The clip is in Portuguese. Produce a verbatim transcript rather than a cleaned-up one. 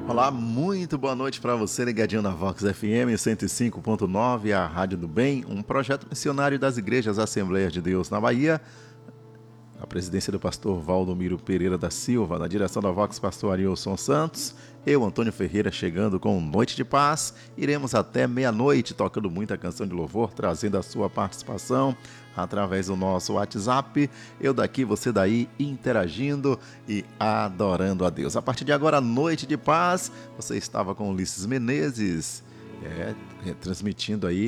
Olá, muito boa noite para você, ligadinho na Vox F M cento e cinco ponto nove, a Rádio do Bem, um projeto missionário das Igrejas Assembleias de Deus na Bahia. A presidência do pastor Valdomiro Pereira da Silva, na direção da Vox, pastor Arilson Santos, eu, Antônio Ferreira, chegando com Noite de Paz. Iremos até meia-noite tocando muita canção de louvor, trazendo a sua participação através do nosso WhatsApp. Eu daqui, você daí, interagindo e adorando a Deus. A partir de agora, Noite de Paz, você estava com Ulisses Menezes, é, transmitindo aí